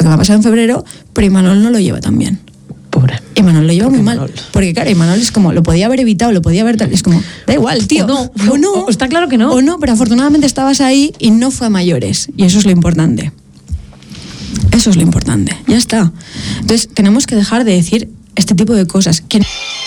me ha pasado en febrero, pero Imanol no lo lleva tan bien. Pobre. Imanol lo lleva muy mal. Porque claro, Imanol es como, lo podía haber evitado, lo podía haber... Es como, da igual, tío. O no. Está claro que no. O no, pero afortunadamente estabas ahí y no fue a mayores. Y eso es lo importante. Eso es lo importante. Ya está. Entonces, tenemos que dejar de decir este tipo de cosas. Que